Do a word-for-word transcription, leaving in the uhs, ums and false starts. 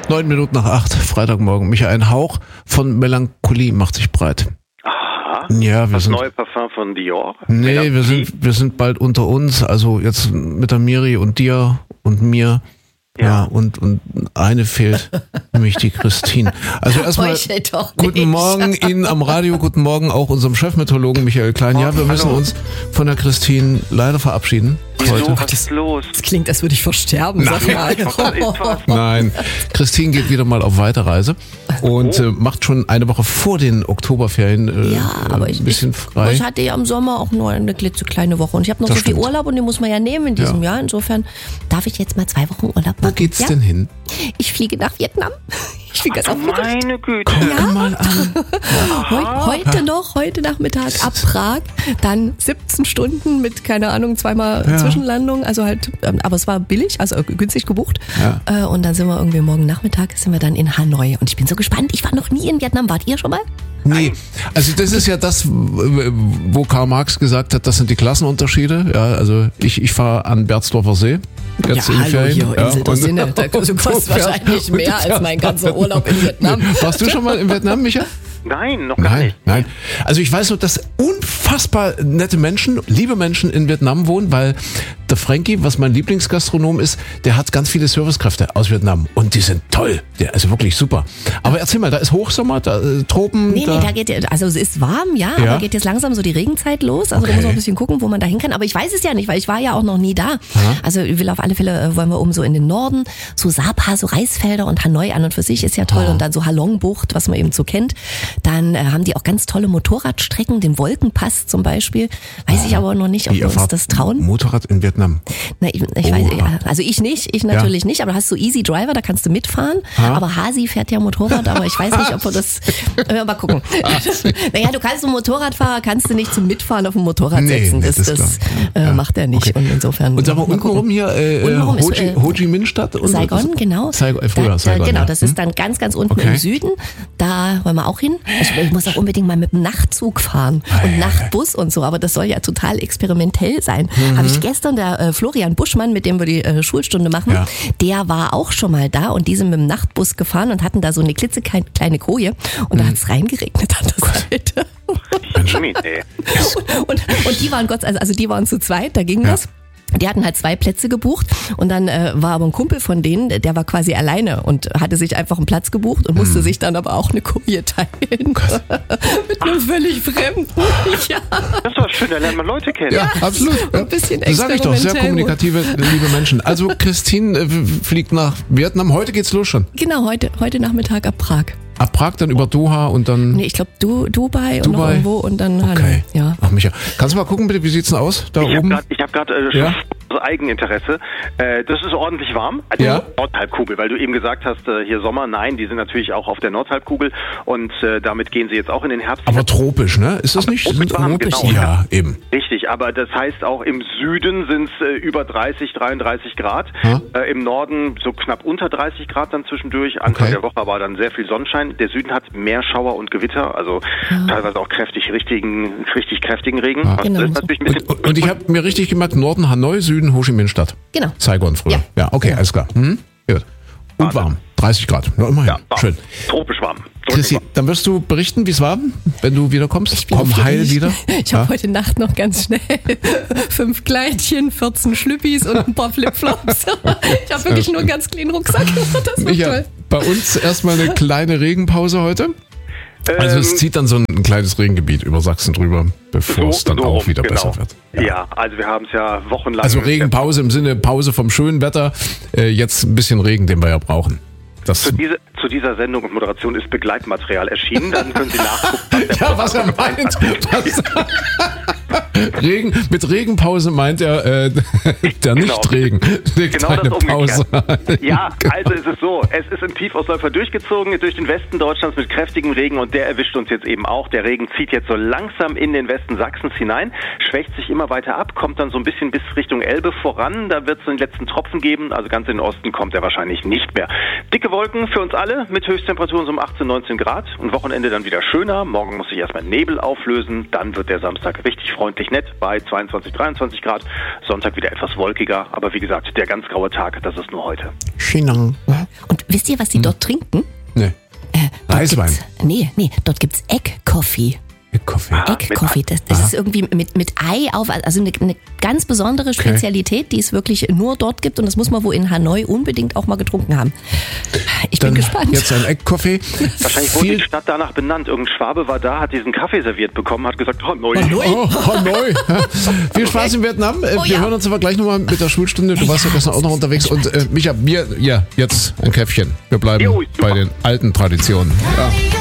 Neun Minuten nach acht, Freitagmorgen. Michael, ein Hauch von Melancholie macht sich breit. Aha. Ja, wir das sind, neue Parfum von Dior? Nee, Melancholie? wir sind, wir sind bald unter uns. Also jetzt mit der Miri und dir und mir. Ja, ja und, und eine fehlt, nämlich die Christine. Also erstmal guten Morgen Ihnen am Radio, guten Morgen auch unserem Chefmeteorologen Michael Klein. Oh, ja, wir müssen hallo. uns von der Christine leider verabschieden. Wieso? Heute. Was ist los? Das klingt, als würde ich versterben. Nein. Sag mal. Nein, Christine geht wieder mal auf Weiterreise und oh. äh, macht schon eine Woche vor den Oktoberferien äh, ja, aber ich, ein bisschen ich, frei. Ich hatte ja im Sommer auch nur eine klitzekleine Woche und ich habe noch das so stimmt. viel Urlaub und den muss man ja nehmen in diesem ja. Jahr. Insofern darf ich jetzt mal zwei Wochen Urlaub machen. Wo geht's ja? denn hin? Ich fliege nach Vietnam. Ich fliege ganz aufgeregt. Meine Güte. Guck ja. mal an. Heu, heute noch, heute Nachmittag ab Prag, dann siebzehn Stunden mit, keine Ahnung, zweimal ja. Zwischenlandung, also halt, aber es war billig, also günstig gebucht. Ja. Und dann sind wir irgendwie morgen Nachmittag, sind wir dann in Hanoi und ich bin so gespannt, ich war noch nie in Vietnam, wart ihr schon mal? Nee, also das ist ja das, wo Karl Marx gesagt hat, das sind die Klassenunterschiede. Ja, also ich, ich fahre an Berzdorfer See. Jetzt ja, in hallo Ferien. hier, ja, Insel der Sinne. Da kostet wahrscheinlich mehr als mein ganzer Urlaub in Vietnam. Warst du schon mal in Vietnam, Micha? Nein, noch gar nein, nicht. Nein, also ich weiß nur, dass unfassbar nette Menschen, liebe Menschen in Vietnam wohnen, weil der Frankie, was mein Lieblingsgastronom ist, der hat ganz viele Servicekräfte aus Vietnam und die sind toll, der, also wirklich super. Aber erzähl mal, da ist Hochsommer, da äh, Tropen. Nee, da nee, da geht, also es ist warm, ja, ja. aber geht jetzt langsam so die Regenzeit los, also okay. da muss man ein bisschen gucken, wo man da hin kann, aber ich weiß es ja nicht, weil ich war ja auch noch nie da. Aha. Also ich will auf alle Fälle, äh, wollen wir um so in den Norden, so Sapa, so Reisfelder und Hanoi an und für sich ist ja toll oh. und dann so Halong-Bucht, was man eben so kennt. Dann äh, haben die auch ganz tolle Motorradstrecken, den Wolkenpass zum Beispiel. Weiß ich aber noch nicht, ob Wie, wir uns das trauen. Motorrad in Vietnam? Na, ich, ich weiß, ja, also ich nicht, ich natürlich ja. nicht, aber du hast so Easy Driver, da kannst du mitfahren. Ha? Aber Hasi fährt ja Motorrad, aber ich weiß nicht, ob wir das, äh, mal gucken. Naja, du kannst so Motorradfahrer, kannst du nicht zum Mitfahren auf dem Motorrad nee, setzen, das, das, das äh, ja. macht er nicht. Okay. Und insofern. Und sag mal, untenrum hier, äh, untenrum Ho, ist, äh, Ho Chi Minh Stadt? Saigon, genau. Saigon, äh, früher, da, Saigon, genau, ja. das ist dann ganz, ganz unten okay. im Süden. Da wollen wir auch hin. Ich, ich muss auch unbedingt mal mit dem Nachtzug fahren und hey, Nachtbus und so, aber das soll ja total experimentell sein. Mhm. Habe ich gestern, der äh, Florian Buschmann, mit dem wir die äh, Schulstunde machen, ja. der war auch schon mal da und die sind mit dem Nachtbus gefahren und hatten da so eine klitzekleine Koje und mhm. da hat es reingeregnet an der Seite. und, und, und die waren Gott, also, also die waren zu zweit, da ging ja. das. Die hatten halt zwei Plätze gebucht und dann äh, war aber ein Kumpel von denen, der war quasi alleine und hatte sich einfach einen Platz gebucht und musste hm. sich dann aber auch eine Koje teilen. Mit einem völlig Fremden. Ja. Das war schön, da lernt man Leute kennen. Ja, absolut. Ja. Ein bisschen das sag ich doch, sehr kommunikative, liebe Menschen. Also Christine äh, fliegt nach Vietnam. Heute geht's los schon. Genau, heute, heute Nachmittag ab Prag. Ab Prag, dann über Doha und dann... Nee, ich glaube du, Dubai, Dubai und noch irgendwo und dann... Okay. Ja. Ach Micha, kannst du mal gucken bitte, wie sieht's denn aus da ich oben? Hab grad, ich habe gerade äh, ja? Eigeninteresse. Äh, das ist ordentlich warm. Also ja? Nordhalbkugel, weil du eben gesagt hast, äh, hier Sommer. Nein, die sind natürlich auch auf der Nordhalbkugel und äh, damit gehen sie jetzt auch in den Herbst. Aber tropisch, ne? Ist das aber nicht? Tropisch warm, tropisch? Genau. Ja, eben. Richtig, aber das heißt auch im Süden sind es äh, über dreißig, dreiunddreißig Grad. Äh, Im Norden so knapp unter dreißig Grad dann zwischendurch. Anfang okay. der Woche war dann sehr viel Sonnenschein. Der Süden hat mehr Schauer und Gewitter, also ja. teilweise auch kräftig, richtigen, richtig kräftigen Regen. Ja. Genau. Das ist natürlich ein bisschen und, und ich habe mir richtig gemerkt, Norden Hanoi, Süden Ho Chi Minh Stadt. Genau. Saigon früher. Ja, ja okay, ja. alles klar. Hm? Gut. Und warm. dreißig Grad. Ja, immerhin. Ja, warm. Schön. Tropisch warm. Chrissy, dann wirst du berichten, wie es war, wenn du wiederkommst. Ich bin Komm heil nicht. wieder. Ich habe ja. heute Nacht noch ganz schnell fünf Kleidchen, vierzehn Schlüppis und ein paar Flipflops. Ich habe wirklich nur einen ganz kleinen Rucksack. Das war ja, toll. Bei uns erstmal eine kleine Regenpause heute. Also es zieht dann so ein kleines Regengebiet über Sachsen drüber, bevor so, es dann so auch wieder genau. besser wird. Ja, ja, also wir haben es ja wochenlang... Also Regenpause im Sinne Pause vom schönen Wetter, äh, jetzt ein bisschen Regen, den wir ja brauchen. Das zu, diese, zu dieser Sendung und Moderation ist Begleitmaterial erschienen, dann können Sie nachgucken. Was ja, was er meint. Was Regen, mit Regenpause meint er äh, der genau. Nichtregen. Legt genau eine das Pause umgekehrt. Ja, also ist es so. Es ist ein Tiefausläufer durchgezogen durch den Westen Deutschlands mit kräftigem Regen und der erwischt uns jetzt eben auch. Der Regen zieht jetzt so langsam in den Westen Sachsens hinein, schwächt sich immer weiter ab, kommt dann so ein bisschen bis Richtung Elbe voran. Da wird es den letzten Tropfen geben. Also ganz in den Osten kommt er wahrscheinlich nicht mehr. Dicke Wolken für uns alle mit Höchsttemperaturen so um achtzehn, neunzehn Grad. Und Wochenende dann wieder schöner. Morgen muss sich erstmal Nebel auflösen. Dann wird der Samstag richtig freundlich. ziemlich nett bei zweiundzwanzig, dreiundzwanzig Grad. Sonntag wieder etwas wolkiger, aber wie gesagt, der ganz graue Tag, das ist nur heute. Chinang. Und wisst ihr, was die hm. dort trinken? Nee. Äh, Eiswein? Nee, nee, dort gibt's Egg-Coffee. Egg-Coffee. Ah, Egg-Coffee, das, das ist irgendwie mit, mit Ei auf, also eine, eine ganz besondere Spezialität, okay. die es wirklich nur dort gibt und das muss man wohl in Hanoi unbedingt auch mal getrunken haben. Ich Dann bin gespannt. Jetzt ein Egg-Coffee. Wahrscheinlich wurde die Stadt danach benannt. Irgendein Schwabe war da, hat diesen Kaffee serviert bekommen, hat gesagt, Hanoi. Hanoi. Oh, Hanoi. Viel Spaß in Vietnam. Oh, Wir ja. hören uns aber gleich nochmal mit der Schulstunde. Du ja, warst ja gestern auch noch unterwegs. Und äh, Micha, wir, ja, jetzt ein Käffchen. Wir bleiben jo, bei den alten Traditionen. Ja.